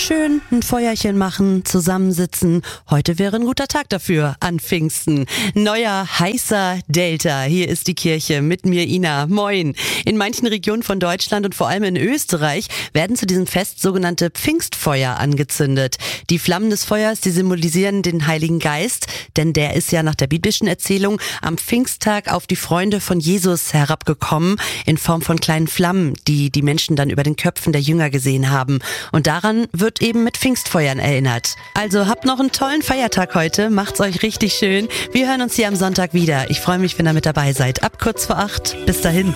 schön ein Feuerchen machen, zusammensitzen. Heute wäre ein guter Tag dafür, an Pfingsten. Neuer, heißer Delta. Hier ist die Kirche mit mir, Ina. Moin. In manchen Regionen von Deutschland und vor allem in Österreich werden zu diesem Fest sogenannte Pfingstfeuer angezündet. Die Flammen des Feuers, die symbolisieren den Heiligen Geist, denn der ist ja nach der biblischen Erzählung am Pfingsttag auf die Freunde von Jesus herabgekommen, in Form von kleinen Flammen, die die Menschen dann über den Köpfen der Jünger gesehen haben. Und daran wird eben mit Pfingstfeuern erinnert. Also habt noch einen tollen Feiertag heute, macht's euch richtig schön. Wir hören uns hier am Sonntag wieder. Ich freue mich, wenn ihr mit dabei seid. Ab kurz vor 8. Bis dahin.